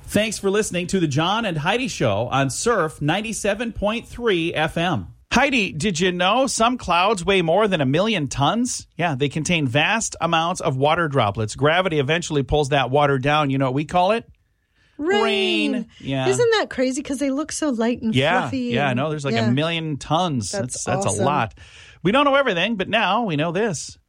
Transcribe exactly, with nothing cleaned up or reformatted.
Thanks for listening to the John and Heidi Show on Surf ninety-seven point three F M. Heidi, did you know some clouds weigh more than a million tons? Yeah, they contain vast amounts of water droplets. Gravity eventually pulls that water down. You know what we call it? Rain. Rain. Yeah. Isn't that crazy? Because they look so light and yeah, fluffy. Yeah, I and, know. There's like yeah. a million tons. That's That's, that's awesome. a lot. We don't know everything, but now we know this.